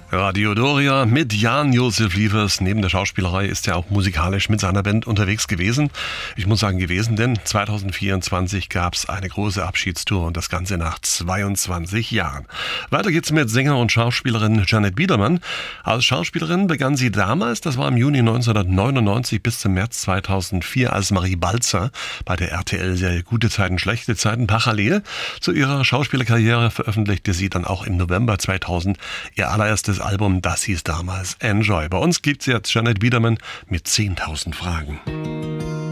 Radio Doria mit Jan-Josef Liefers. Neben der Schauspielerei ist er auch musikalisch mit seiner Band unterwegs gewesen. Ich muss sagen gewesen, denn 2024 gab es eine große Abschiedstour und das Ganze nach 22 Jahren. Weiter geht's mit Sänger und Schauspielerin Jeanette Biedermann. Als Schauspielerin begann sie damals, das war im Juni 1999 bis zum März 2004 als Marie Balzer bei der RTL-Serie Gute Zeiten, Schlechte Zeiten. Parallel zu ihrer Schauspielerkarriere veröffentlichte sie dann auch im November 2000 ihr allererstes Album, das hieß damals Enjoy. Bei uns gibt's jetzt Jeanette Biedermann mit 10.000 Fragen.